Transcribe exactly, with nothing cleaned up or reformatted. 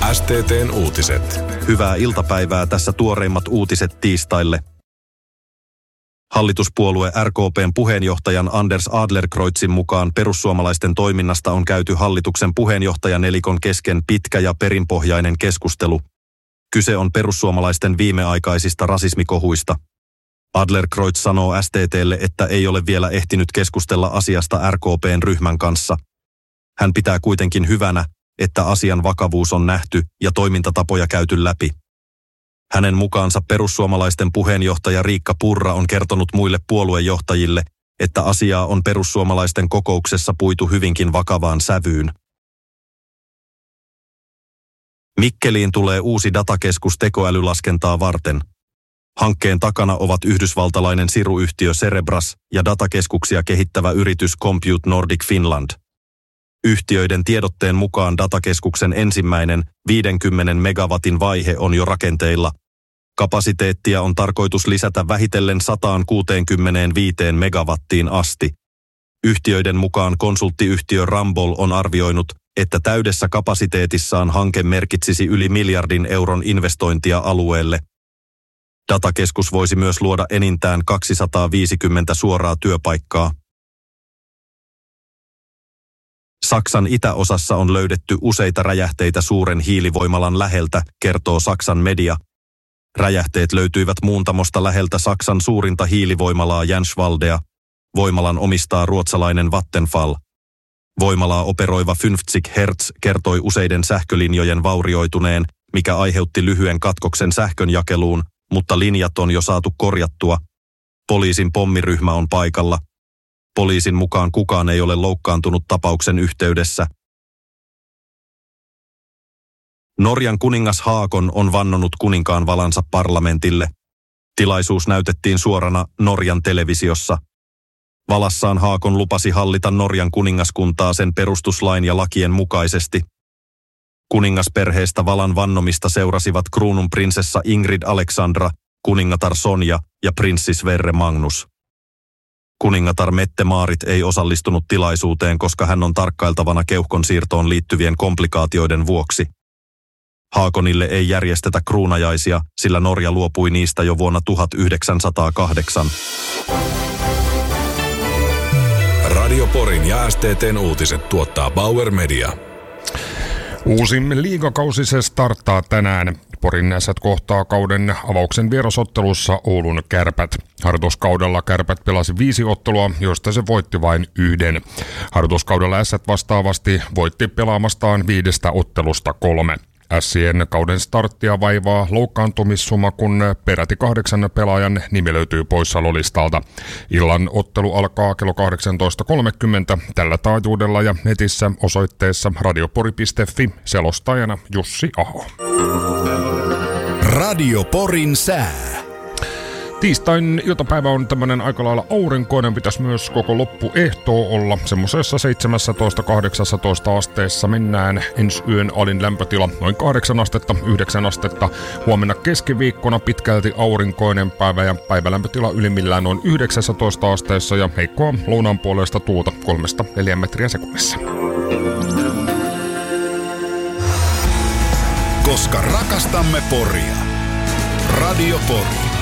S T T:n uutiset. Hyvää iltapäivää, tässä tuoreimmat uutiset tiistaille. Hallituspuolue R K P:n puheenjohtajan Anders Adlercreutzin mukaan perussuomalaisten toiminnasta on käyty hallituksen puheenjohtajanelikon kesken pitkä ja perinpohjainen keskustelu. Kyse on perussuomalaisten viimeaikaisista rasismikohuista. Adlercreutz sanoo S T T:lle, että ei ole vielä ehtinyt keskustella asiasta R K P:n ryhmän kanssa. Hän pitää kuitenkin hyvänä, että asian vakavuus on nähty ja toimintatapoja käyty läpi. Hänen mukaansa perussuomalaisten puheenjohtaja Riikka Purra on kertonut muille puoluejohtajille, että asiaa on perussuomalaisten kokouksessa puitu hyvinkin vakavaan sävyyn. Mikkeliin tulee uusi datakeskus tekoälylaskentaa varten. Hankkeen takana ovat yhdysvaltalainen siruyhtiö Cerebras ja datakeskuksia kehittävä yritys Compute Nordic Finland. Yhtiöiden tiedotteen mukaan datakeskuksen ensimmäinen viidenkymmenen megawatin vaihe on jo rakenteilla. Kapasiteettia on tarkoitus lisätä vähitellen sata kuusikymmentäviisi megawattiin asti. Yhtiöiden mukaan konsulttiyhtiö Ramboll on arvioinut, että täydessä kapasiteetissaan hanke merkitsisi yli miljardin euron investointia alueelle. Datakeskus voisi myös luoda enintään kaksisataaviisikymmentä suoraa työpaikkaa. Saksan itäosassa on löydetty useita räjähteitä suuren hiilivoimalan läheltä, kertoo Saksan media. Räjähteet löytyivät muuntamosta läheltä Saksan suurinta hiilivoimalaa Jänschwaldea. Voimalan omistaa ruotsalainen Vattenfall. Voimalaa operoiva viisikymmentä hertz kertoi useiden sähkölinjojen vaurioituneen, mikä aiheutti lyhyen katkoksen sähkönjakeluun, mutta linjat on jo saatu korjattua. Poliisin pommiryhmä on paikalla. Poliisin mukaan kukaan ei ole loukkaantunut tapauksen yhteydessä. Norjan kuningas Haakon on vannonut kuninkaan valansa parlamentille. Tilaisuus näytettiin suorana Norjan televisiossa. Valassaan Haakon lupasi hallita Norjan kuningaskuntaa sen perustuslain ja lakien mukaisesti. Kuningasperheestä valan vannomista seurasivat kruununprinsessa Ingrid Alexandra, kuningatar Sonja ja prinssi Sverre Magnus. Kuningatar Mette-Maarit ei osallistunut tilaisuuteen, koska hän on tarkkailtavana keuhkon siirtoon liittyvien komplikaatioiden vuoksi. Haakonille ei järjestetä kruunajaisia, sillä Norja luopui niistä jo vuonna tuhatyhdeksänsataakahdeksan. Radio Porin ja S T T:n uutiset tuottaa Bauer Media. Uusi liigakausi se starttaa tänään. Porin Ässät kohtaa kauden avauksen vierasottelussa Oulun Kärpät. Harjoituskaudella Kärpät pelasi viisi ottelua, joista se voitti vain yhden. Harjoituskaudella Ässät vastaavasti voitti pelaamastaan viidestä ottelusta kolme. Ässien kauden starttia vaivaa loukkaantumissuma, kun peräti kahdeksan pelaajan nimi löytyy poissaololistalta. Illan ottelu alkaa kello kahdeksantoista kolmekymmentä tällä taajuudella ja netissä osoitteessa radiopori piste fi, selostajana Jussi Aho. Radio Porin sää. Tiistain iltapäivä on tämmönen aika lailla aurinkoinen, pitäisi myös koko loppuehtoo olla. Semmoisessa seitsemäntoista kahdeksantoista asteessa mennään. Ensi yön alin lämpötila noin kahdeksan astetta, yhdeksän astetta. Huomenna keskiviikkona pitkälti aurinkoinen päivä ja päivälämpötila ylimmillään noin yhdeksäntoista asteessa ja heikkoa lounaan puolesta tuulta kolmesta neljään metriä sekunnissa. Koska rakastamme Poria. Radio Pori.